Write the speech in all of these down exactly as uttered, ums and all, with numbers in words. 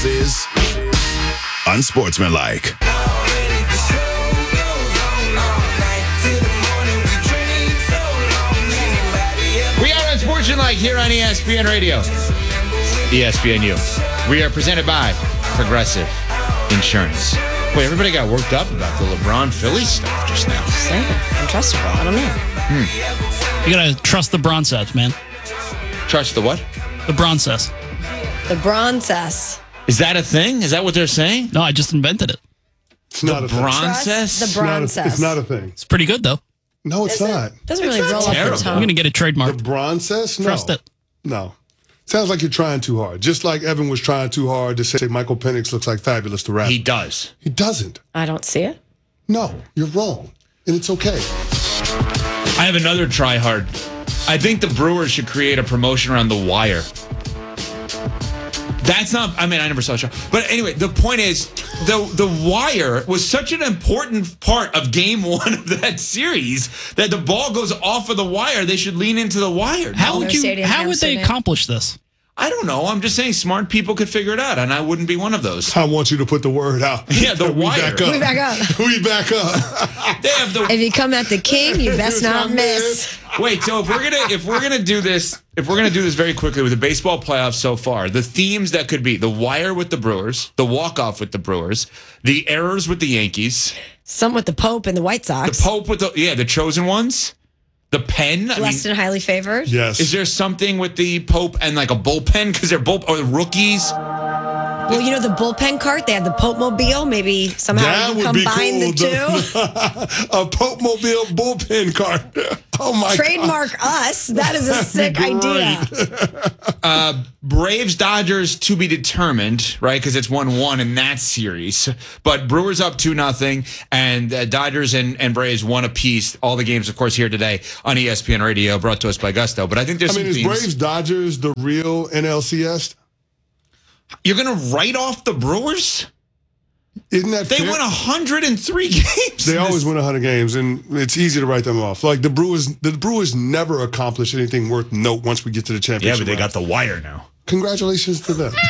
is Unsportsmanlike. We are Unsportsmanlike here on E S P N Radio. E S P N U. We are presented by Progressive Insurance. Boy, everybody got worked up about the LeBron Philly stuff just now. Say untrustable. I don't know. Hmm. You gotta trust the Bronzes, man. Trust the what? The Bronzes. The Bronzes. Is that a thing? Is that what they're saying? No, I just invented it. It's not the a thing. Bronzes? The It's not, Bronzes. a, it's not a thing. It's pretty good, though. No, it's Is not. It doesn't It's really not roll off terrible. the tongue. I'm gonna get it The trademarked. Bronzes? No. Trust it. No. Sounds like you're trying too hard. Just like Evan was trying too hard to say Michael Penix looks like Fabulous the rapper. He does. He doesn't. I don't see it. No, you're wrong. And it's okay. I have another try hard. I think the Brewers should create a promotion around The Wire. That's not, I mean, I never saw the show. But anyway, the point is, the the Wire was such an important part of game one of that series that the ball goes off of the wire. They should lean into the wire. How No would you? stadium How would they Amsterdam. accomplish this? I don't know. I'm just saying smart people could figure it out, and I wouldn't be one of those. I want you to put the word out. Yeah, The we Wire. Back up. We back up. we back up. They have the If you come at the king, you best not miss. Wait, so if we're gonna if we're gonna do this, if we're gonna do this very quickly with the baseball playoffs so far, the themes that could be the Wire with the Brewers, the walk off with the Brewers, the errors with the Yankees, Some with the Pope and the White Sox. the Pope with the yeah, the chosen ones, the pen. I mean, Blessed and highly favored. Yes. is there something with the Pope and like a bullpen because they're both or the rookies? Well, you know the bullpen cart. They have the Pope Mobile. Maybe somehow That you would be combine cool. the two. The- a Pope Mobile bullpen card. Oh, my God. Trademark us. That is a sick Great. idea. Braves Dodgers to be determined, right? Because it's one one in that series. But Brewers up two nothing, and uh, Dodgers and, and Braves one apiece. All the games, of course, here today on E S P N Radio, brought to us by Gusto. But I think there's I mean, some is themes. Braves Dodgers the real N L C S? You're gonna write off the Brewers? Isn't that They fair? won one hundred three games. They in always this- win one hundred games, and it's easy to write them off. Like the Brewers, the Brewers never accomplish anything worth note once we get to the Yeah, championship. but they round. got the wire now. Congratulations to them.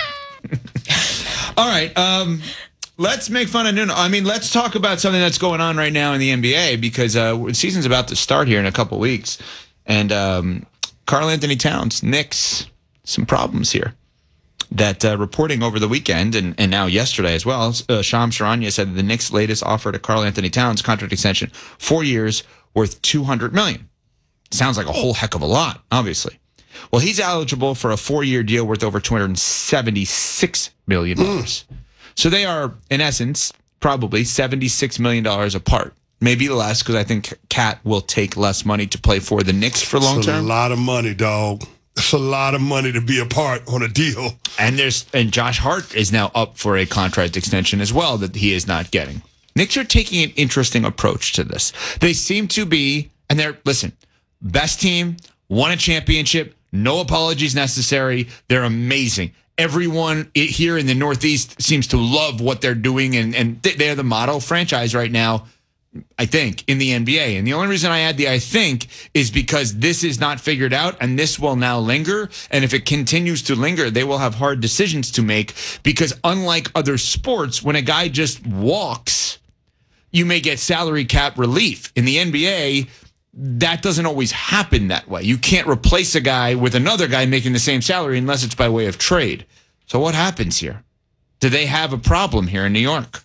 All right. Um, let's make fun of Nuno. I mean, let's talk about something that's going on right now in the N B A because uh, the season's about to start here in a couple weeks. And um, Karl Anthony Towns, Knicks, some problems here. That uh, reporting over the weekend and, and now yesterday as well, uh, Shams Charania said that the Knicks' latest offer to Karl Anthony Towns contract extension, four years, worth two hundred million dollars. Sounds like a whole heck of a lot, obviously. Well, he's eligible for a four-year deal worth over two hundred seventy-six million dollars. Mm. So they are, in essence, probably seventy-six million dollars apart. Maybe less, because I think Cat will take less money to play for the Knicks for long It's a term. lot of money, dog. It's a lot of money to be a part on a deal. And there's and Josh Hart is now up for a contract extension as well that he is not getting. Knicks are taking an interesting approach to this. They seem to be, and they're, listen, best team, won a championship, no apologies necessary. They're amazing. Everyone here in the Northeast seems to love what they're doing, and, and they're the model franchise right now, I think, in the N B A. And the only reason I add the I think is because this is not figured out and this will now linger. And if it continues to linger, they will have hard decisions to make because unlike other sports, when a guy just walks, you may get salary cap relief. In the N B A, that doesn't always happen that way. You can't replace a guy with another guy making the same salary unless it's by way of trade. So what happens here? Do they have a problem here in New York?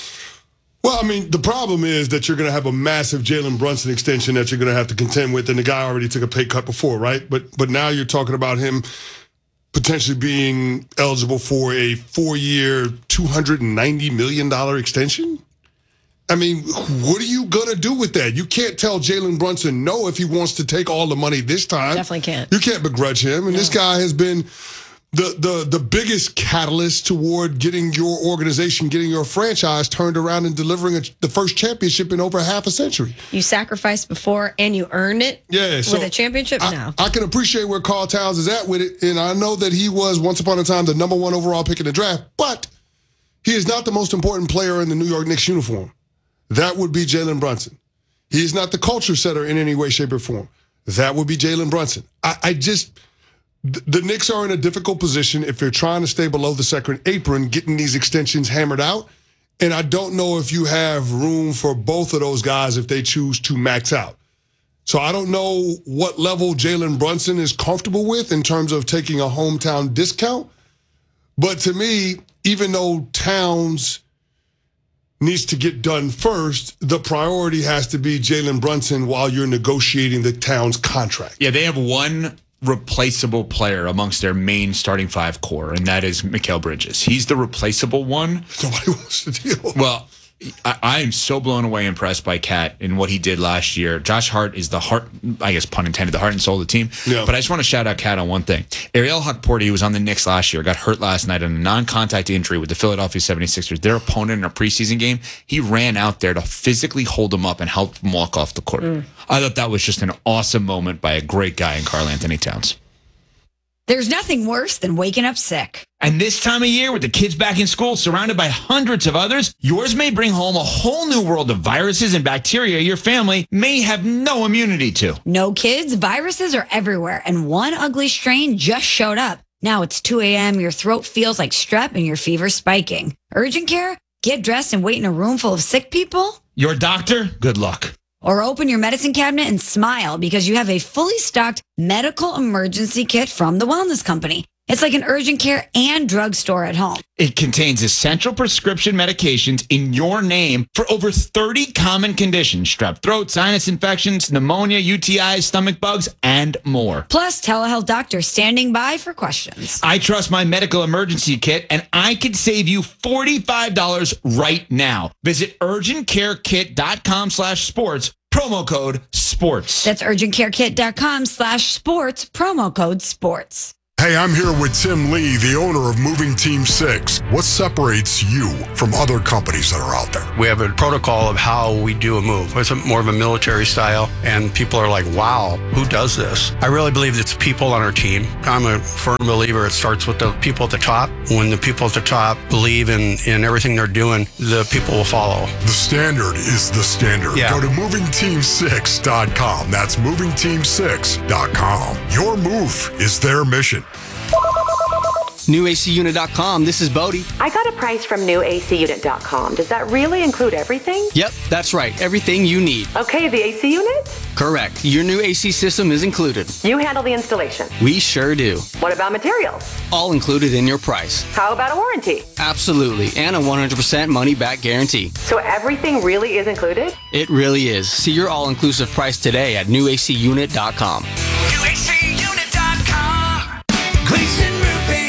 Well, I mean, the problem is that you're going to have a massive Jalen Brunson extension that you're going to have to contend with, and the guy already took a pay cut before, right? But but now you're talking about him potentially being eligible for a four-year, two hundred ninety million dollars extension? I mean, what are you going to do with that? You can't tell Jalen Brunson no if he wants to take all the money this time. Definitely can't. You can't begrudge him. And No. this guy has been the, the, the biggest catalyst toward getting your organization, getting your franchise turned around and delivering a, the first championship in over half a century. You sacrificed before and you earned it Yeah, with so a championship? I, No. I can appreciate where Karl Towns is at with it, and I know that he was once upon a time the number one overall pick in the draft, but he is not the most important player in the New York Knicks uniform. That would be Jalen Brunson. He is not the culture setter in any way, shape, or form. That would be Jalen Brunson. I, I just, th- the Knicks are in a difficult position if they're trying to stay below the second apron, getting these extensions hammered out. And I don't know if you have room for both of those guys if they choose to max out. So I don't know what level Jalen Brunson is comfortable with in terms of taking a hometown discount. But to me, even though Towns needs to get done first, the priority has to be Jalen Brunson while you're negotiating the Towns contract. Yeah, they have one replaceable player amongst their main starting five core, and that is Mikal Bridges. He's the replaceable one. Nobody wants to deal. Well, I, I am so blown away impressed by Cat and what he did last year. Josh Hart is the heart, I guess pun intended, the heart and soul of the team. Yeah. But I just want to shout out Cat on one thing. Ariel Hukporti, who was on the Knicks last year, got hurt last night on a non-contact injury with the Philadelphia seventy-sixers. Their opponent in a preseason game, he ran out there to physically hold him up and help him walk off the court. Mm. I thought that was just an awesome moment by a great guy in Karl Anthony Towns. There's nothing worse than waking up sick. And this time of year, with the kids back in school, surrounded by hundreds of others, yours may bring home a whole new world of viruses and bacteria your family may have no immunity to. No kids, viruses are everywhere, and one ugly strain just showed up. Now it's two a.m., your throat feels like strep, and your fever's spiking. Urgent care? Get dressed and wait in a room full of sick people? Your doctor? Good luck. Or open your medicine cabinet and smile because you have a fully stocked medical emergency kit from the Wellness Company. It's like an urgent care and drugstore at home. It contains essential prescription medications in your name for over thirty common conditions: strep throat, sinus infections, pneumonia, U T Is, stomach bugs, and more. Plus, telehealth doctors standing by for questions. I trust my medical emergency kit, and I could save you forty-five dollars right now. Visit urgentcarekit.com slash sports, promo code sports. That's urgentcarekit.com slash sports, promo code sports. Hey, I'm here with Tim Lee, the owner of Moving Team six. What separates you from other companies that are out there? We have a protocol of how we do a move. It's a, more of a military style, and people are like, wow, who does this? I really believe it's people on our team. I'm a firm believer it starts with the people at the top. When the people at the top believe in, in everything they're doing, the people will follow. The standard is the standard. Yeah. Go to moving team six dot com. That's moving team six dot com. Your move is their mission. new A C unit dot com, this is Bodie. I got a price from new A C unit dot com. Does that really include everything? Yep, that's right. Everything you need. Okay, the A C unit? Correct. Your new A C system is included. You handle the installation. We sure do. What about materials? All included in your price. How about a warranty? Absolutely. And a one hundred percent money-back guarantee. So everything really is included? It really is. See your all-inclusive price today at new A C unit dot com. new A C unit dot com. Gleason Roofing.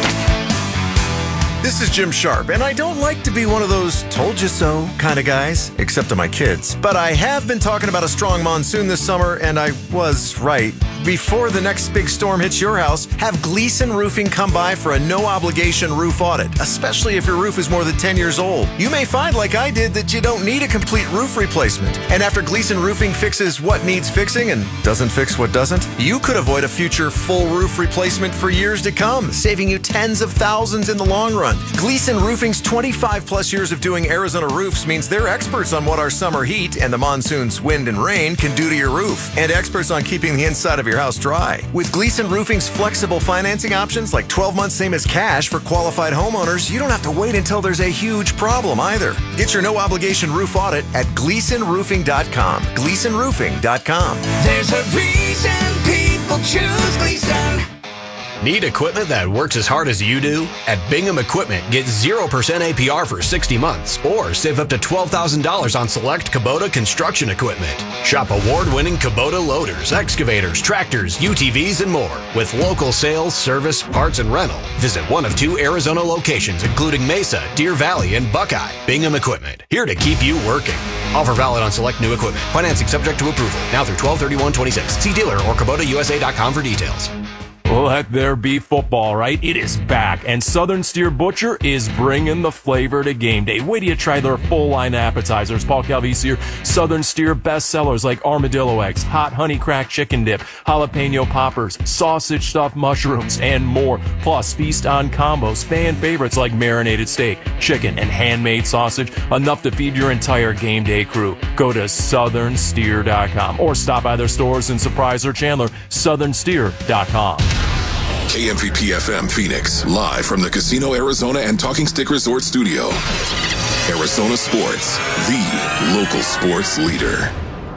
This is Jim Sharp, and I don't like to be one of those told you so kind of guys, except to my kids. But I have been talking about a strong monsoon this summer, and I was right. Before the next big storm hits your house, have Gleason Roofing come by for a no-obligation roof audit, especially if your roof is more than ten years old. You may find, like I did, that you don't need a complete roof replacement. And after Gleason Roofing fixes what needs fixing and doesn't fix what doesn't, you could avoid a future full roof replacement for years to come, saving you tens of thousands in the long run. Gleason Roofing's twenty-five plus years of doing Arizona roofs means they're experts on what our summer heat and the monsoon's wind and rain can do to your roof, and experts on keeping the inside of your house dry. With Gleason Roofing's flexible financing options like twelve months same as cash for qualified homeowners, you don't have to wait until there's a huge problem either. Get your no obligation roof audit at gleason roofing dot com. gleason roofing dot com. There's a reason people choose Gleason. Need equipment that works as hard as you do? At Bingham Equipment, get zero percent A P R for sixty months or save up to twelve thousand dollars on select Kubota construction equipment. Shop award-winning Kubota loaders, excavators, tractors, U T Vs, and more. With local sales, service, parts, and rental, visit one of two Arizona locations, including Mesa, Deer Valley, and Buckeye. Bingham Equipment, here to keep you working. Offer valid on select new equipment. Financing subject to approval. Now through twelve thirty-one twenty-six. See dealer or Kubota U S A dot com for details. Let there be football, right? It is back, and Southern Steer Butcher is bringing the flavor to game day. Wait till you try their full line appetizers. Paul Calvisi here. Southern Steer bestsellers like armadillo eggs, hot honey crack chicken dip, jalapeno poppers, sausage stuffed mushrooms, and more. Plus, feast on combos, fan favorites like marinated steak, chicken, and handmade sausage. Enough to feed your entire game day crew. Go to southern steer dot com or stop by their stores in Surprise or Chandler, southern steer dot com. K M V P F M Phoenix, live from the Casino Arizona and Talking Stick Resort Studio. Arizona Sports, the local sports leader.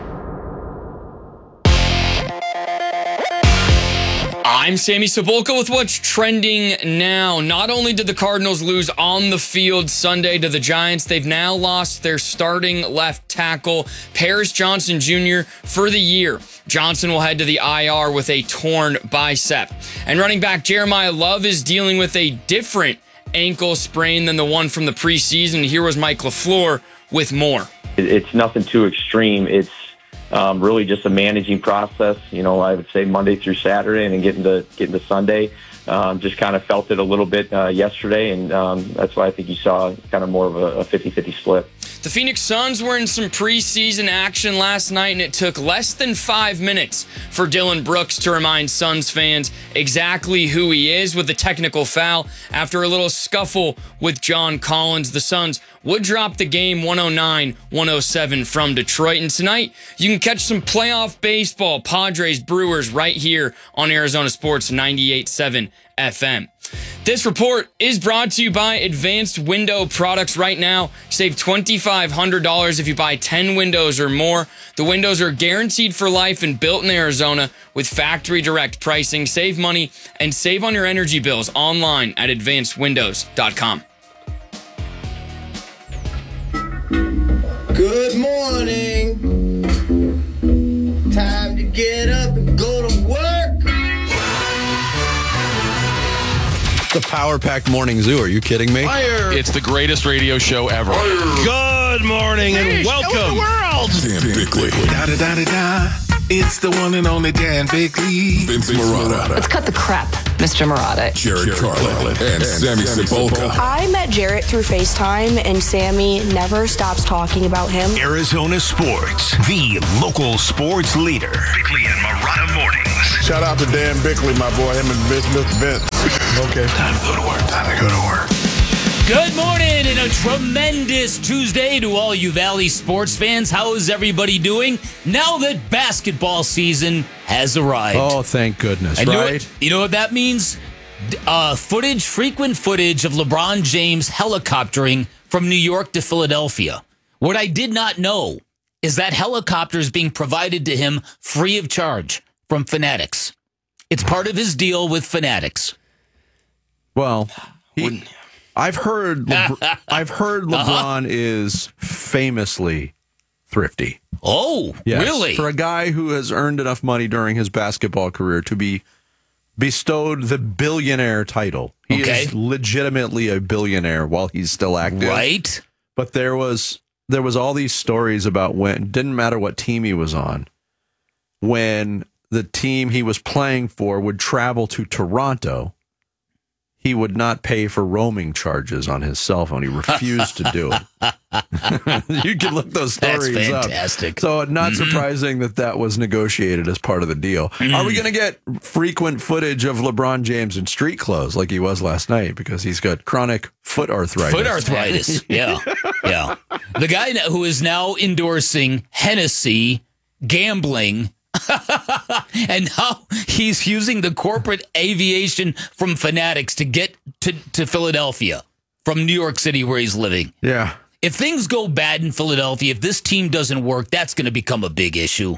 I'm Sammy Cebulka with what's trending now. Not only did the Cardinals lose on the field Sunday to the Giants, they've now lost their starting left tackle, Paris Johnson Junior, for the year. Johnson will head to the I R with a torn bicep. And running back Jeremiah Love is dealing with a different ankle sprain than the one from the preseason. Here was Mike LaFleur with more. It's nothing too extreme. It's Um, really just a managing process, you know, I would say Monday through Saturday and then getting to, getting to Sunday. Um, just kind of felt it a little bit uh, yesterday, and um, that's why I think you saw kind of more of a fifty-fifty split. The Phoenix Suns were in some preseason action last night, and it took less than five minutes for Dylan Brooks to remind Suns fans exactly who he is with the technical foul. After a little scuffle with John Collins, the Suns would drop the game one oh nine one oh seven from Detroit. And tonight, you can catch some playoff baseball, Padres, Brewers, right here on Arizona Sports ninety-eight point seven F M. This report is brought to you by Advanced Window Products. Right now, save twenty-five hundred dollars if you buy ten windows or more. The windows are guaranteed for life and built in Arizona with factory direct pricing. Save money and save on your energy bills online at advanced windows dot com. Good morning. Time to get up and go to work. The Power Packed Morning Zoo. Are you kidding me? Fire. It's the greatest radio show ever. Fire. Good morning and Hey, welcome. show the world. Dan Bickley, Da da da da da. It's the one and only Dan Bickley. Vince Marotta, Let's cut the crap, Mister Marotta. Jared Carlin, and Sammy Cebulka. I met Jarrett through FaceTime, and Sammy never stops talking about him. Arizona Sports, the local sports leader. Bickley and Marotta mornings. Shout out to Dan Bickley, my boy. Him and Mister Vince. Okay. Time to go to work. Time to go to work. Good morning and a tremendous Tuesday to all you Valley sports fans. How is everybody doing now that basketball season has arrived? Oh, thank goodness, And you know right? what- You know what that means? Uh, footage, frequent footage of LeBron James helicoptering from New York to Philadelphia. What I did not know is that helicopter is being provided to him free of charge from Fanatics. It's part of his deal with Fanatics. Well, he, I've heard Lebr- I've heard LeBron Uh-huh. is famously thrifty. Oh, Yes. really? For a guy who has earned enough money during his basketball career to be bestowed the billionaire title. He Okay. is legitimately a billionaire while he's still active. Right. But there was there was all these stories about when didn't matter what team he was on, when the team he was playing for would travel to Toronto, he would not pay for roaming charges on his cell phone. He refused to do it. You can look those That's stories up. fantastic. So not Mhm. surprising that that was negotiated as part of the deal. Are we going to get frequent footage of LeBron James in street clothes like he was last night because he's got chronic foot arthritis? Foot arthritis. Yeah. Yeah. The guy now- who is now endorsing Hennessy, gambling, and now he's using the corporate aviation from Fanatics to get to, to Philadelphia from New York City where he's living. Yeah. If things go bad in Philadelphia, if this team doesn't work, that's going to become a big issue.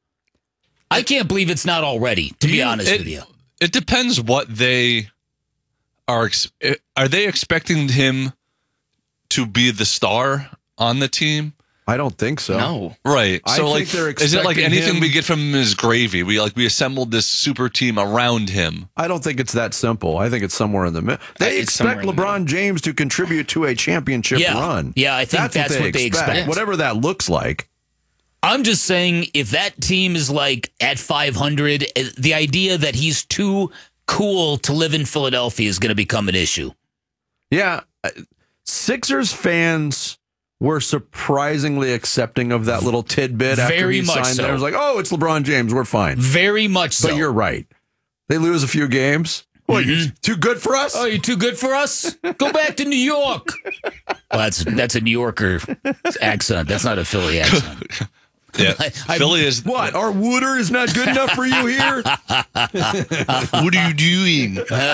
I can't believe it's not already, to be You- honest it, with you. It depends what they are. ex- Are they expecting him to be the star on the team? I don't think so. No. Right. I So think like, they're is it like expecting anything him- we get from him is gravy? We like we assembled this super team around him. I don't think it's that simple. I think it's somewhere in the middle. They It's somewhere expect in the LeBron James to contribute to a championship Yeah. run. Yeah, I think that's what they expect. Whatever that looks like. I'm just saying, if that team is like at five hundred, eh, the idea that he's too cool to live in Philadelphia is going to become an issue. Yeah. uh, Sixers fans were surprisingly accepting of that little tidbit after Very he much signed so. there. It was like, oh, it's LeBron James. We're fine. Very much so. But you're right. They lose a few games. What, you're too good for us? Oh, you're too good for us? Go back to New York. Well, that's that's a New Yorker accent. That's not a Philly accent. Yeah, I- I- Philly is What? Our water is not good enough for you here? What are you doing?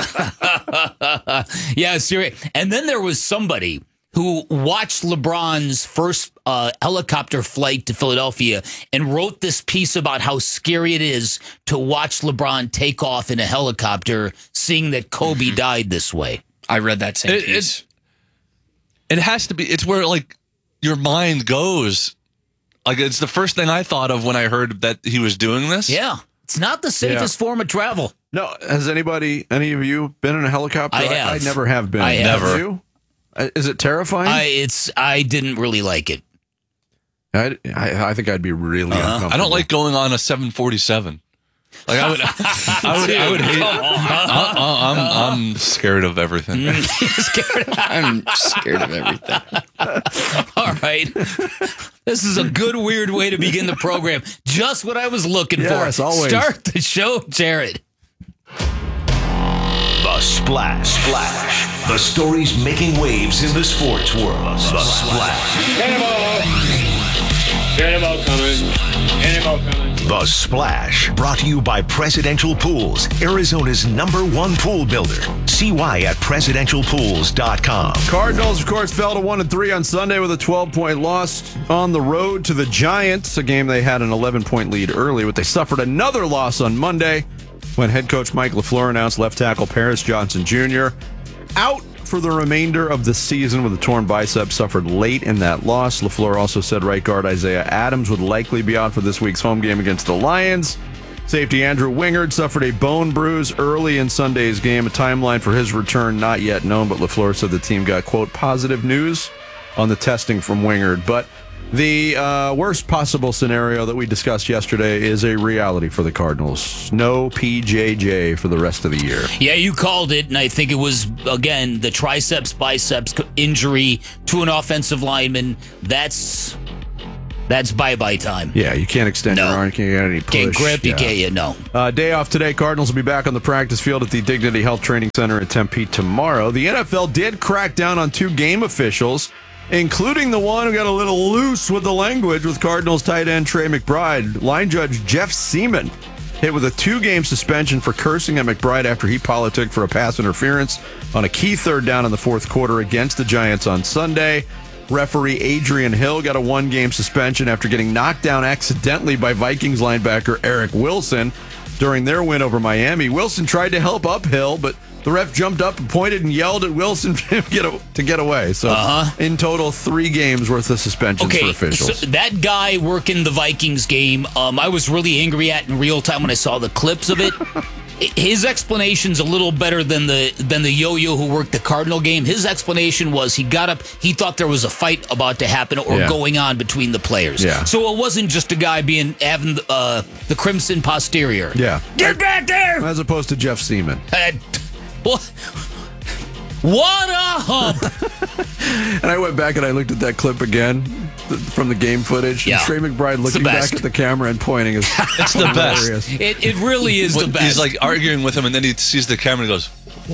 Yeah, serious. And then there was somebody who watched LeBron's first uh, helicopter flight to Philadelphia and wrote this piece about how scary it is to watch LeBron take off in a helicopter, seeing that Kobe died this way. I read that same It, piece. it, it has to be. It's where like your mind goes. Like it's the first thing I thought of when I heard that he was doing this. Yeah, it's not the safest form of travel. No, has anybody, any of you, been in a helicopter? I have. I, never have been. I have. Have you? Uh, Is it terrifying? I it's I didn't really like it. I, I, I think I'd be really uncomfortable. I don't like going on a seven forty-seven. Like I would, I would, I would hate. I, I, I'm, I'm scared of everything. scared. I'm scared of everything. All right. This is a good, weird way to begin the program. Just what I was looking Yes, for. always. Start the show, Jared. The Splash. Splash. The stories making waves in the sports world. The Splash. Cannonball coming. Cannonball coming. The Splash. Brought to you by Presidential Pools, Arizona's number one pool builder. See why at presidential pools dot com. Cardinals, of course, fell to one and three on Sunday with a twelve-point loss on the road to the Giants, a game they had an eleven-point lead early, but they suffered another loss on Monday when head coach Mike LaFleur announced left tackle Paris Johnson Junior out for the remainder of the season with a torn bicep suffered late in that loss. LaFleur also said right guard Isaiah Adams would likely be out for this week's home game against the Lions. Safety Andrew Wingard suffered a bone bruise early in Sunday's game. A timeline for his return not yet known, but LaFleur said the team got, quote, positive news on the testing from Wingard. But the uh, worst possible scenario that we discussed yesterday is a reality for the Cardinals. No P J J for the rest of the year. Yeah, you called it, and I think it was, again, the triceps, biceps injury to an offensive lineman. That's that's bye-bye time. Yeah, you can't extend No. your arm, you can't get any push. Can't grip, you Yeah. can't, you know. Uh, day off today. Cardinals will be back on the practice field at the Dignity Health Training Center in Tempe tomorrow. The N F L did crack down on two game officials, including the one who got a little loose with the language with Cardinals tight end Trey McBride. Line judge Jeff Seaman hit with a two-game suspension for cursing at McBride after he politicked for a pass interference on a key third down in the fourth quarter against the Giants on Sunday. Referee Adrian Hill got a one-game suspension after getting knocked down accidentally by Vikings linebacker Eric Wilson during their win over Miami. Wilson tried to help up Hill, but the ref jumped up and pointed and yelled at Wilson to get, a, to get away. So Uh-huh. in total, three games worth of suspensions for Okay, officials. so that guy working the Vikings game, um, I was really angry at in real time when I saw the clips of it. His explanation's a little better than the than the yo-yo who worked the Cardinal game. His explanation was he got up, he thought there was a fight about to happen or Yeah. going on between the players. Yeah. So it wasn't just a guy being having uh, the crimson posterior. Yeah. Get back there! As opposed to Jeff Seaman. Uh, what? What a hump! And I went back and I looked at that clip again th- from the game footage. Yeah. And Trey McBride It's the looking back best. at the camera and pointing is It's the best. hilarious. It, it really is When the best. He's like arguing with him, and then he sees the camera and goes,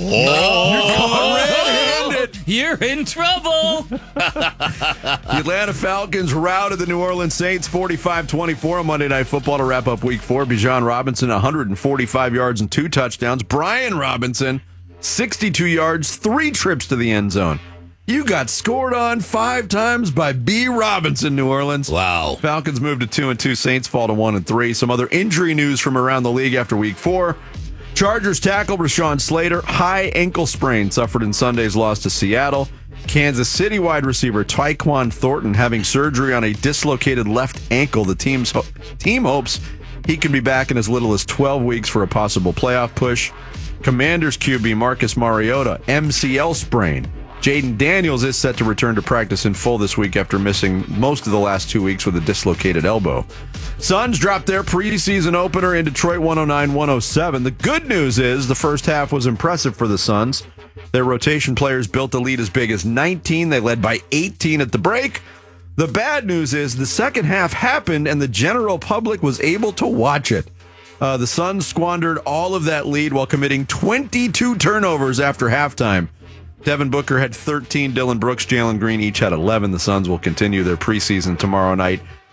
Oh, you're in trouble. The Atlanta Falcons routed the New Orleans Saints forty-five twenty-four on Monday Night Football to wrap up week four. Bijan Robinson, one hundred forty-five yards and two touchdowns. Brian Robinson, sixty-two yards, three trips to the end zone. You got scored on five times by B. Robinson, New Orleans. Wow. Falcons moved to two and two. Saints fall to one and three. Some other injury news from around the league after week four. Chargers tackle Rashawn Slater, high ankle sprain suffered in Sunday's loss to Seattle. Kansas City wide receiver Tyquan Thornton having surgery on a dislocated left ankle. The team's ho- team hopes he could be back in as little as twelve weeks for a possible playoff push. Commanders Q B Marcus Mariota, M C L sprain. Jaden Daniels is set to return to practice in full this week after missing most of the last two weeks with a dislocated elbow. Suns dropped their preseason opener in Detroit one oh nine one oh seven. The good news is the first half was impressive for the Suns. Their rotation players built a lead as big as nineteen. They led by eighteen at the break. The bad news is the second half happened and the general public was able to watch it. Uh, the Suns squandered all of that lead while committing twenty-two turnovers after halftime. Devin Booker had thirteen. Dylan Brooks, Jalen Green each had eleven. The Suns will continue their preseason tomorrow night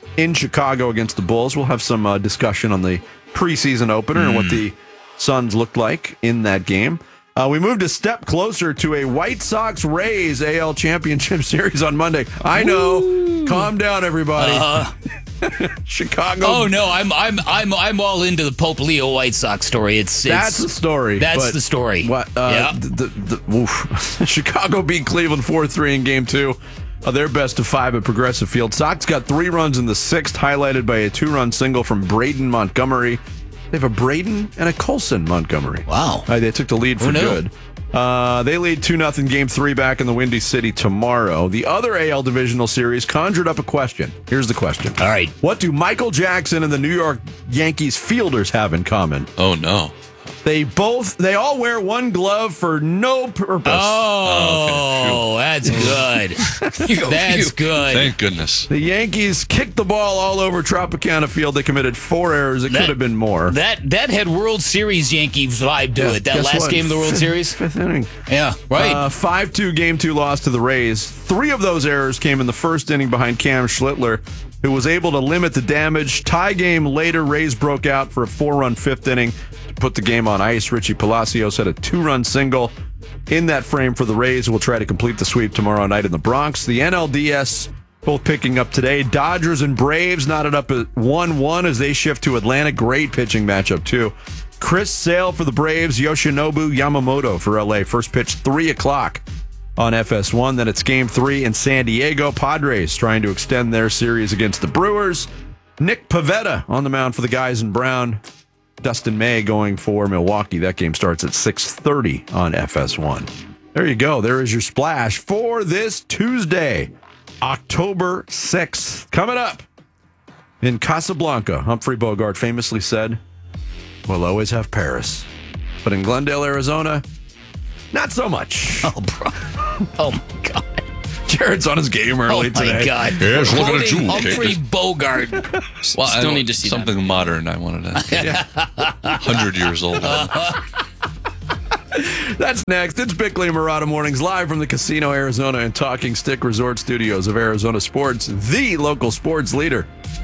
in Chicago against the Bulls. We'll have some uh, discussion on the preseason opener mm. and what the Suns looked like in that game. Uh, we moved a step closer to a White Sox Rays A L Championship Series on Monday. I know. Woo. Calm down, everybody. Uh, Chicago. Oh no, I'm I'm I'm I'm all into the Pope Leo White Sox story. It's, it's that's the story. That's the story. What? Uh, yeah. The, the, the, Chicago beat Cleveland four three in Game Two. Uh, their best of five at Progressive Field. Sox got three runs in the sixth, highlighted by a two-run single from Braden Montgomery. They have a Braden and a Colson Montgomery. Wow. Uh, they took the lead for good. Uh, they lead two nothing Game three back in the Windy City tomorrow. The other A L divisional series conjured up a question. Here's the question. All right. What do Michael Jackson and the New York Yankees fielders have in common? Oh, no. They both, they all wear one glove for no purpose. Oh, oh okay. That's good. That's good. Thank goodness. The Yankees kicked the ball all over Tropicana Field. They committed four errors. It that, could have been more. That that had World Series Yankee vibe to yeah, it. That last what? game of the World Fifth, Series. Fifth inning. Yeah, right. Uh, five two Game two loss to the Rays. Three of those errors came in the first inning behind Cam Schlittler, who was able to limit the damage. Tie game later, Rays broke out for a four-run fifth inning to put the game on ice. Richie Palacios had a two-run single in that frame for the Rays, who will try to complete the sweep tomorrow night in the Bronx. The N L D S both picking up today. Dodgers and Braves knotted up at one one as they shift to Atlanta. Great pitching matchup, too. Chris Sale for the Braves, Yoshinobu Yamamoto for L A. First pitch, three o'clock on F S one. Then it's game three in San Diego. Padres trying to extend their series against the Brewers. Nick Pivetta on the mound for the guys in brown. Dustin May going for Milwaukee. That game starts at six thirty on F S one. There you go. There is your splash for this Tuesday, October sixth. Coming up in Casablanca, Humphrey Bogart famously said, "We'll always have Paris." But in Glendale, Arizona, not so much. Oh, bro. Oh, my God. Jared's on his game early oh, my today. God. Yes, look at you. Humphrey Bogart. Well, Still I, need to see something that. modern. I wanted to. one hundred years old. That's next. It's Bickley and Murata Mornings, live from the Casino Arizona and Talking Stick Resort Studios of Arizona Sports, the local sports leader.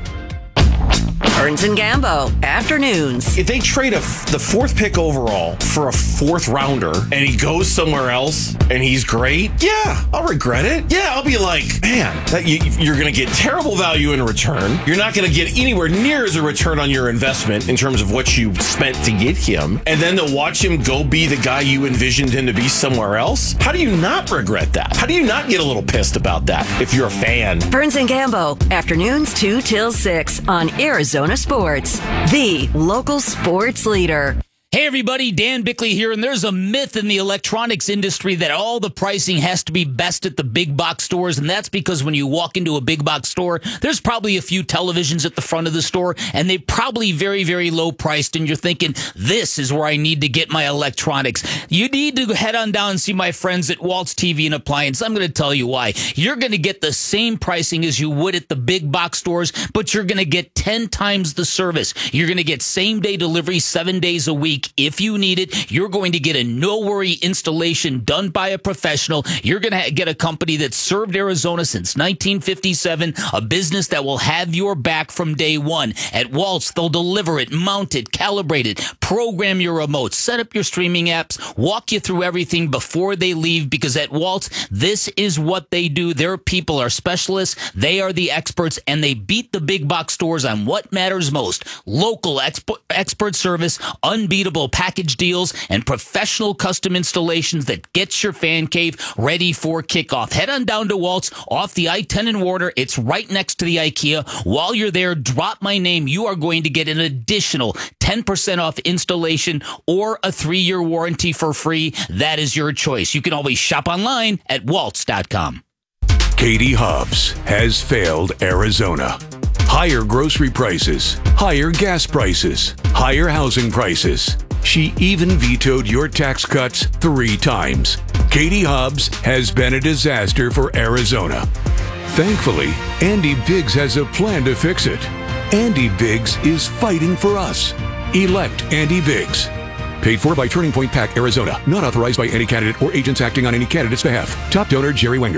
Burns and Gambo, afternoons. If they trade a f- the fourth pick overall for a fourth rounder and he goes somewhere else and he's great, yeah, I'll regret it. Yeah, I'll be like, man, that you, you're going to get terrible value in return. You're not going to get anywhere near as a return on your investment in terms of what you spent to get him. And then to watch him go be the guy you envisioned him to be somewhere else. How do you not regret that? How do you not get a little pissed about that if you're a fan? Burns and Gambo, afternoons two till six on Arizona Sports, the local sports leader. Hey everybody, Dan Bickley here, and there's a myth in the electronics industry that all the pricing has to be best at the big box stores, and that's because when you walk into a big box store, there's probably a few televisions at the front of the store, and they're probably very, very low priced, and you're thinking, this is where I need to get my electronics. You need to head on down and see my friends at Waltz T V and Appliance. I'm going to tell you why. You're going to get the same pricing as you would at the big box stores, but you're going to get ten times the service. You're going to get same day delivery seven days a week. If you need it, you're going to get a no-worry installation done by a professional. You're going to get a company that's served Arizona since nineteen fifty-seven, a business that will have your back from day one. At Waltz, they'll deliver it, mount it, calibrate it, program your remote, set up your streaming apps, walk you through everything before they leave, because at Waltz, this is what they do. Their people are specialists, they are the experts, and they beat the big box stores on what matters most. Local exp- expert service, unbeatable package deals, and professional custom installations that gets your fan cave ready for kickoff. Head on down to Waltz off the I ten in Warner. It's right next to the IKEA. While you're there, drop my name. You are going to get an additional ten percent off installation or a three-year warranty for free. That is your choice. You can always shop online at waltz dot com. Katie Hobbs has failed Arizona. Higher grocery prices, higher gas prices, higher housing prices. She even vetoed your tax cuts three times. Katie Hobbs has been a disaster for Arizona. Thankfully, Andy Biggs has a plan to fix it. Andy Biggs is fighting for us. Elect Andy Biggs. Paid for by Turning Point PAC, Arizona. Not authorized by any candidate or agents acting on any candidate's behalf. Top donor, Jerry Wenger.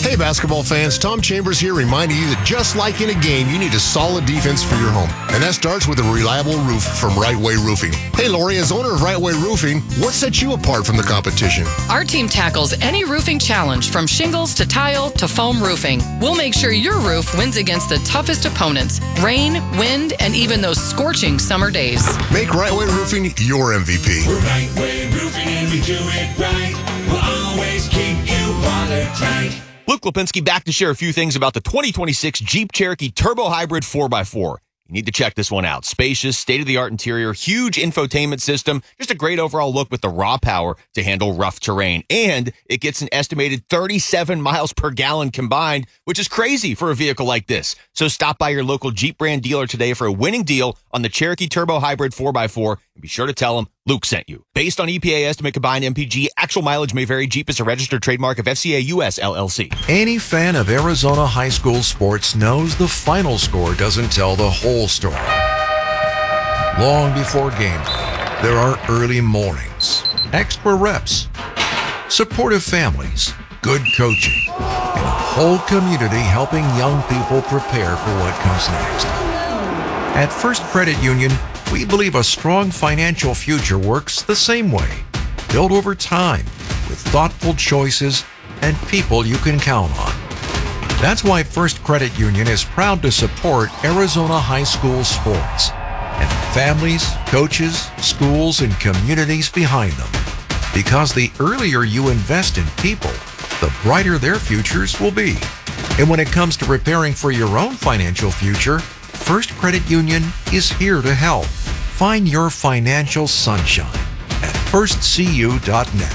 Hey, basketball fans, Tom Chambers here reminding you that just like in a game, you need a solid defense for your home. And that starts with a reliable roof from Right Way Roofing. Hey, Lori, as owner of Right Way Roofing, what sets you apart from the competition? Our team tackles any roofing challenge from shingles to tile to foam roofing. We'll make sure your roof wins against the toughest opponents, rain, wind, and even those scorching summer days. Make Right Way Roofing your M V P. We're Right Way Roofing and we do it right. We'll always keep you watertight. Luke Lipinski back to share a few things about the twenty twenty-six Jeep Cherokee Turbo Hybrid four by four. You need to check this one out. Spacious, state-of-the-art interior, huge infotainment system, just a great overall look with the raw power to handle rough terrain. And it gets an estimated thirty-seven miles per gallon combined, which is crazy for a vehicle like this. So stop by your local Jeep brand dealer today for a winning deal on the Cherokee Turbo Hybrid four by four. And be sure to tell them Luke sent you. Based on E P A estimate combined M P G, actual mileage may vary. Jeep is a registered trademark of F C A U S L L C. Any fan of Arizona high school sports knows the final score doesn't tell the whole story. Long before game day, there are early mornings, extra reps, supportive families, good coaching, and a whole community helping young people prepare for what comes next. At First Credit Union, we believe a strong financial future works the same way, built over time with thoughtful choices and people you can count on. That's why First Credit Union is proud to support Arizona high school sports and the families, coaches, schools, and communities behind them. Because the earlier you invest in people, the brighter their futures will be. And when it comes to preparing for your own financial future, First Credit Union is here to help. Find your financial sunshine at first c u dot net.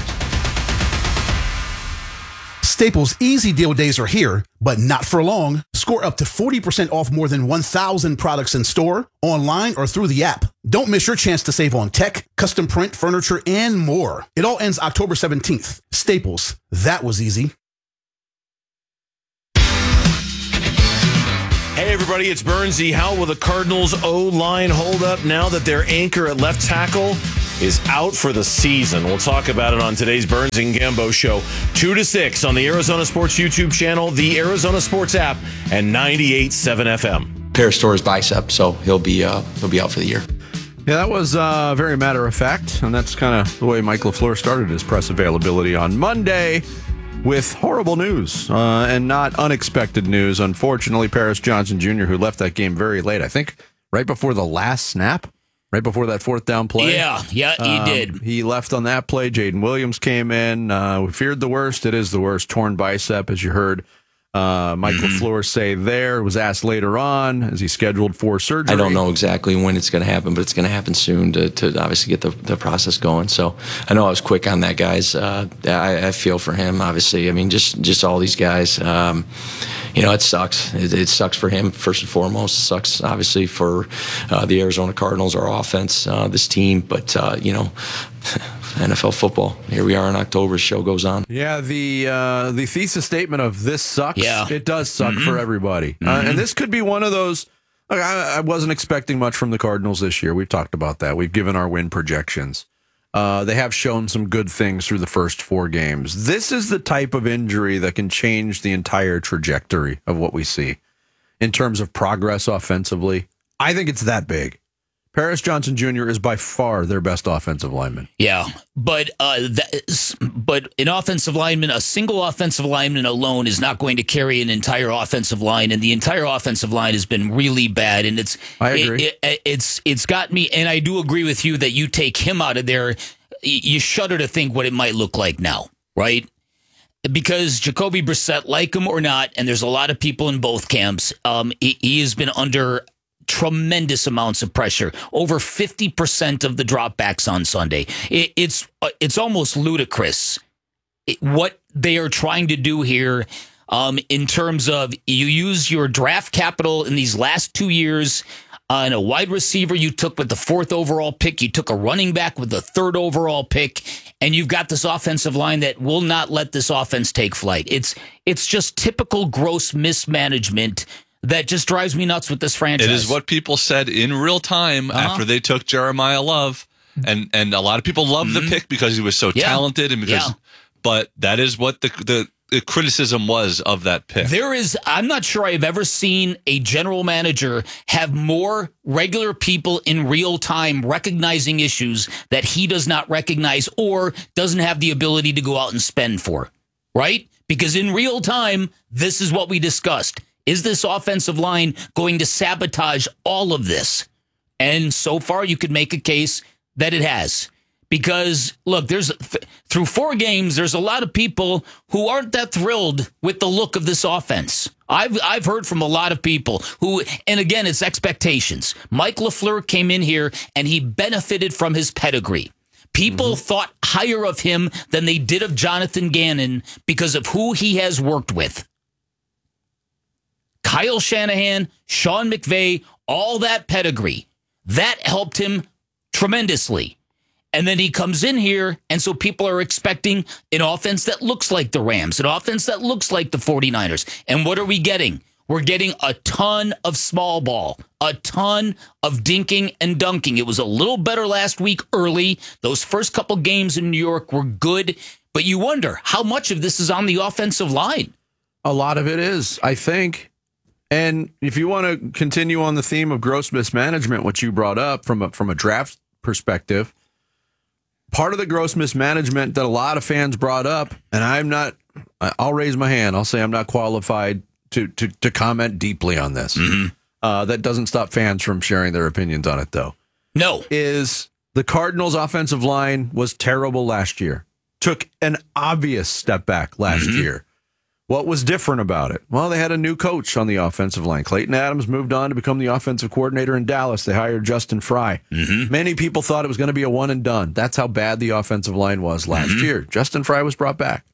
Staples Easy Deal days are here, but not for long. Score up to forty percent off more than one thousand products in store, online, or through the app. Don't miss your chance to save on tech, custom print, furniture, and more. It all ends October seventeenth. Staples, that was easy. Hey, everybody, it's Bernsey. How will the Cardinals' O-line hold up now that their anchor at left tackle is out for the season? We'll talk about it on today's Burns and Gambo show, two to six on the Arizona Sports YouTube channel, the Arizona Sports app, and ninety-eight point seven F M. Paris tore his bicep, so he'll be uh, he'll be out for the year. Yeah, that was uh, very matter of fact, and that's kind of the way Mike LaFleur started his press availability on Monday, with horrible news uh, and not unexpected news. Unfortunately, Paris Johnson Junior, who left that game very late, I think right before the last snap, right before that fourth down play. Yeah, yeah, he um, did. He left on that play. Jaden Williams came in. Uh, we feared the worst. It is the worst. Torn bicep, as you heard uh, Mike LaFleur say there. Was asked later on, is he scheduled for surgery? I don't know exactly when it's going to happen, but it's going to happen soon to, to obviously get the, the process going. So I know I was quick on that, guys. Uh, I, I feel for him, obviously. I mean, just, just all these guys. Um, you know, it sucks. It, it sucks for him, first and foremost. It sucks, obviously, for uh, the Arizona Cardinals, our offense, uh, this team. But, uh, you know, N F L football. Here we are in October. Show goes on. Yeah, the uh, the thesis statement of this sucks. Yeah. It does suck Mm-hmm. for everybody. Mm-hmm. Uh, and this could be one of those. Look, I, I wasn't expecting much from the Cardinals this year. We've talked about that. We've given our win projections. Uh, they have shown some good things through the first four games. This is the type of injury that can change the entire trajectory of what we see in terms of progress offensively. I think it's that big. Paris Johnson Junior is by far their best offensive lineman. Yeah, but uh, that, but an offensive lineman, a single offensive lineman alone is not going to carry an entire offensive line, and the entire offensive line has been really bad. And it's I agree. It, it, it's it's got me, and I do agree with you that you take him out of there, you shudder to think what it might look like now, right? Because Jacoby Brissett, like him or not, and there's a lot of people in both camps, um, he, he has been under tremendous amounts of pressure. Over fifty percent of the dropbacks on Sunday. It, it's uh, it's almost ludicrous it, what they are trying to do here um, in terms of you use your draft capital in these last two years on a wide receiver you took with the fourth overall pick. You took a running back with the third overall pick, and you've got this offensive line that will not let this offense take flight. It's it's just typical gross mismanagement that just drives me nuts with this franchise. It is what people said in real time uh-huh. after they took Jeremiah Love, and and a lot of people loved mm-hmm. the pick because he was so yeah. talented and because. Yeah. But that is what the the the criticism was of that pick. There is, I'm not sure I've ever seen a general manager have more regular people in real time recognizing issues that he does not recognize or doesn't have the ability to go out and spend for, right? Because in real time, this is what we discussed. Is this offensive line going to sabotage all of this? And so far, you could make a case that it has. Because, look, there's through four games, there's a lot of people who aren't that thrilled with the look of this offense. I've I've heard from a lot of people who, and again, it's expectations. Mike LaFleur came in here and he benefited from his pedigree. People mm-hmm. thought higher of him than they did of Jonathan Gannon because of who he has worked with. Kyle Shanahan, Sean McVay, all that pedigree. That helped him tremendously. And then he comes in here, and so people are expecting an offense that looks like the Rams, an offense that looks like the 49ers. And what are we getting? We're getting a ton of small ball, a ton of dinking and dunking. It was a little better last week early. Those first couple games in New York were good. But you wonder, how much of this is on the offensive line? A lot of it is, I think. And if you want to continue on the theme of gross mismanagement, which you brought up from a, from a draft perspective, part of the gross mismanagement that a lot of fans brought up, and I'm not, I'll raise my hand. I'll say I'm not qualified to to, to comment deeply on this. Mm-hmm. Uh, that doesn't stop fans from sharing their opinions on it, though. No. Is the Cardinals' offensive line was terrible last year. Took an obvious step back last Mm-hmm. year. What was different about it? Well, they had a new coach on the offensive line. Clayton Adams moved on to become the offensive coordinator in Dallas. They hired Justin Fry. Mm-hmm. Many people thought it was going to be a one and done. That's how bad the offensive line was last Mm-hmm. year. Justin Fry was brought back.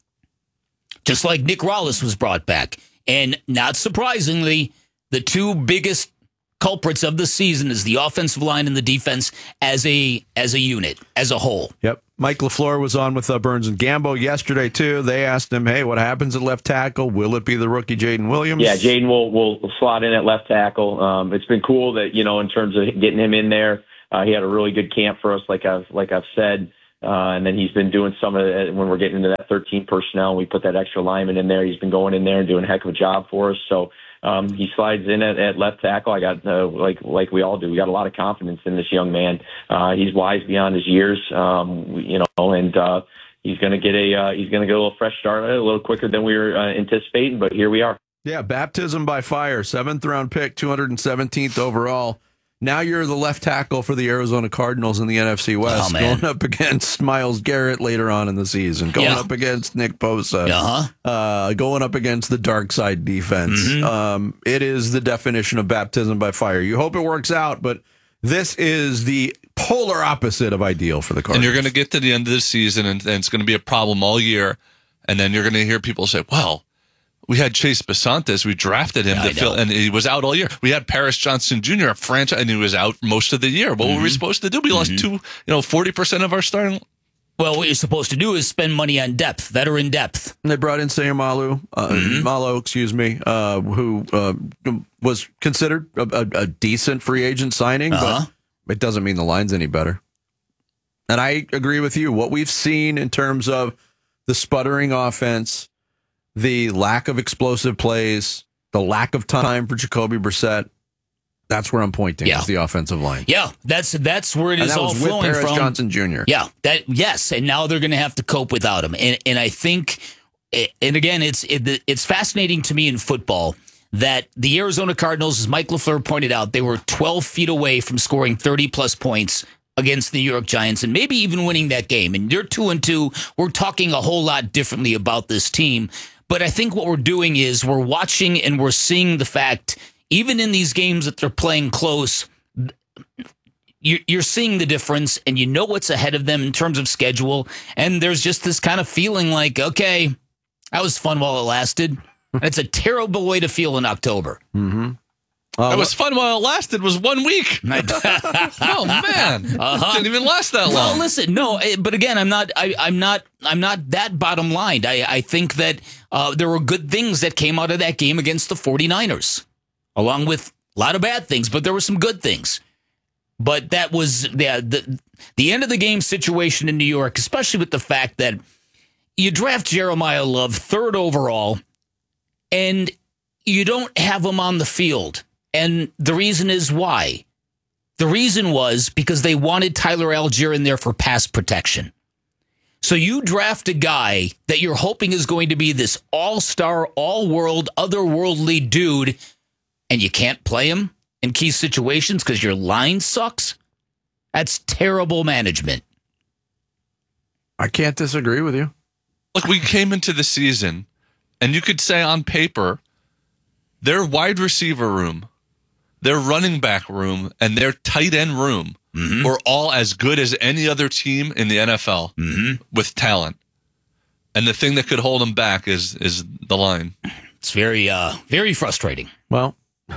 Just like Nick Rallis was brought back. And not surprisingly, the two biggest culprits of the season is the offensive line and the defense as a as a unit, as a whole. Yep. Mike LaFleur was on with uh, Burns and Gambo yesterday, too. They asked him, hey, what happens at left tackle? Will it be the rookie Jaden Williams? Yeah, Jaden will, will slot in at left tackle. Um, it's been cool that, you know, in terms of getting him in there, uh, he had a really good camp for us, like I've, like I've said. Uh, and then he's been doing some of it when we're getting into that thirteen personnel. We put that extra lineman in there. He's been going in there and doing a heck of a job for us. So um, he slides in at, at left tackle. I got uh, like like we all do. We got a lot of confidence in this young man. Uh, he's wise beyond his years, um, you know, and uh, he's going to get a uh, he's going to get a little fresh start, a little quicker than we were uh, anticipating. But here we are. Yeah, baptism by fire, seventh round pick, two hundred seventeenth overall. Now you're the left tackle for the Arizona Cardinals in the N F C West, oh, man. going up against Myles Garrett later on in the season, going yeah. up against Nick Bosa, uh-huh. uh, going up against the dark side defense. Mm-hmm. Um, it is the definition of baptism by fire. You hope it works out, but this is the polar opposite of ideal for the Cardinals. And you're going to get to the end of the season, and, and it's going to be a problem all year. And then you're going to hear people say, well, we had Chase Besantes. We drafted him, Yeah, to fill, and he was out all year. We had Paris Johnson Junior, a franchise, and he was out most of the year. What Mm-hmm. were we supposed to do? We lost two, you know, forty percent of our starting. Well, what you're supposed to do is spend money on depth, veteran depth. They brought in Sayamalu, uh, Mm-hmm. Malo, excuse me, uh, who uh, was considered a, a, a decent free agent signing, Uh-huh. but it doesn't mean the line's any better. And I agree with you. What we've seen in terms of the sputtering offense, the lack of explosive plays, the lack of time for Jacoby Brissett, that's where I'm pointing. Yeah. Is the offensive line. Yeah, that's that's where it And is that all was with flowing Paris from. Johnson Junior Yeah, that yes, and now they're going to have to cope without him. And and I think, and again, it's it, it's fascinating to me in football that the Arizona Cardinals, as Mike LaFleur pointed out, they were twelve feet away from scoring thirty plus points against the New York Giants and maybe even winning that game. And they're two and two. We're talking a whole lot differently about this team. But I think what we're doing is we're watching and we're seeing the fact, even in these games that they're playing close, you're seeing the difference and you know what's ahead of them in terms of schedule. And there's just this kind of feeling like, okay, that was fun while it lasted. It's a terrible way to feel in October. Mm-hmm. Uh, it was fun while it lasted. Was one week. Oh man, Uh-huh. it didn't even last that long. Well, listen, no, eh, but again, I'm not. I, I'm not. I'm not that bottom line. I, I think that uh, there were good things that came out of that game against the 49ers, along with a lot of bad things, but there were some good things. But that was the the, the end of the game situation in New York, especially with the fact that you draft Jeremiah Love third overall, and you don't have him on the field. And the reason is why? The reason was because they wanted Tyler Algier in there for pass protection. So you draft a guy that you're hoping is going to be this all-star, all-world, otherworldly dude, and you can't play him in key situations because your line sucks? That's terrible management. I can't disagree with you. Look, we came into the season, and you could say on paper, their wide receiver room, their running back room, and their tight end room mm-hmm. were all as good as any other team in the N F L mm-hmm. with talent. And the thing that could hold them back is is the line. It's very, uh, very frustrating. Well,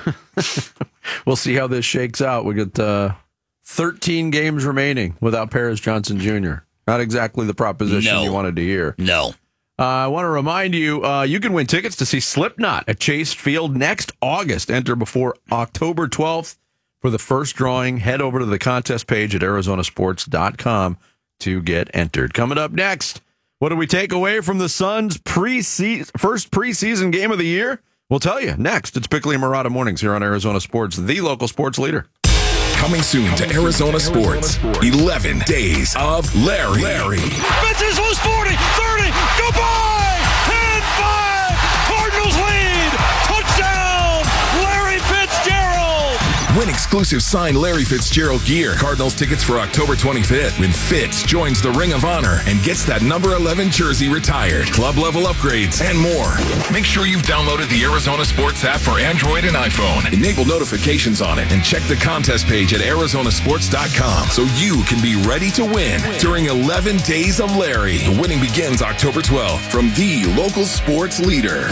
we'll see how this shakes out. We got uh, thirteen games remaining without Paris Johnson Junior Not exactly the proposition no. you wanted to hear. No. Uh, I want to remind you, uh, you can win tickets to see Slipknot at Chase Field next August. Enter before October twelfth for the first drawing. Head over to the contest page at Arizona Sports dot com to get entered. Coming up next, what do we take away from the Suns' pre-season, first preseason game of the year? We'll tell you next. It's Bickley and Murata Mornings here on Arizona Sports, the local sports leader. Coming soon to Arizona Sports, eleven Days of Larry. Larry. Fences lose forty, thirty, goodbye! ten five, Cardinals lead! Touchdown, Larry Fitzgerald! Win exclusive signed Larry Fitzgerald gear. Cardinals tickets for October twenty-fifth when Fitz joins the Ring of Honor and gets that number eleven jersey retired. Club level upgrades and more. Make sure you've downloaded the Arizona Sports app for Android and iPhone. Enable notifications on it and check the contest page at Arizona Sports dot com so you can be ready to win during eleven Days of Larry. The winning begins October twelfth from the local sports leader.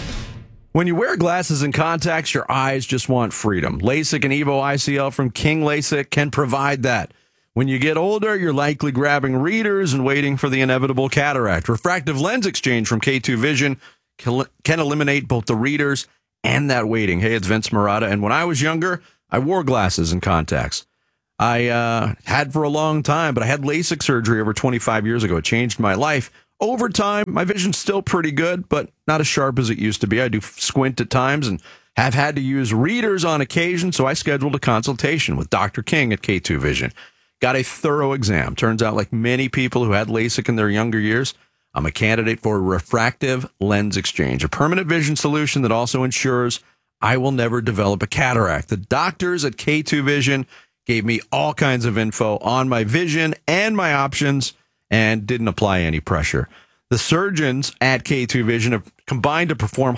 When you wear glasses and contacts, your eyes just want freedom. LASIK and Evo I C L from King LASIK can provide that. When you get older, you're likely grabbing readers and waiting for the inevitable cataract. Refractive lens exchange from K two Vision can eliminate both the readers and that waiting. Hey, it's Vince Murata, and when I was younger, I wore glasses and contacts. I uh, had for a long time, but I had LASIK surgery over twenty-five years ago. It changed my life. Over time, my vision's still pretty good, but not as sharp as it used to be. I do squint at times and have had to use readers on occasion, so I scheduled a consultation with Doctor King at K two Vision. Got a thorough exam. Turns out, like many people who had LASIK in their younger years, I'm a candidate for a refractive lens exchange, a permanent vision solution that also ensures I will never develop a cataract. The doctors at K two Vision gave me all kinds of info on my vision and my options and didn't apply any pressure. The surgeons at K two Vision have combined to perform